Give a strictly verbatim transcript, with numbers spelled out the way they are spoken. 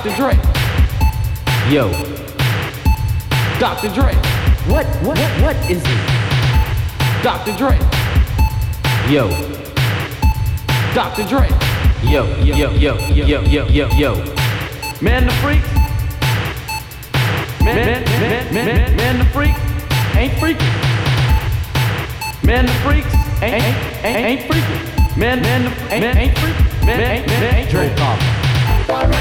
Doctor Dre. Yo. Doctor Dre. What, what, what is it? Doctor Dre. Yo. Doctor Dre. Yo, yo, yo, yo, yo, yo, yo, yo. Man the freak. Man, man, man, man, man, man the freak ain't freaking. Man the freaks ain't ain't ain't, ain't freaking. Man, man, the, ain't, ain't freaking. Man, ain't, man, ain't Dre.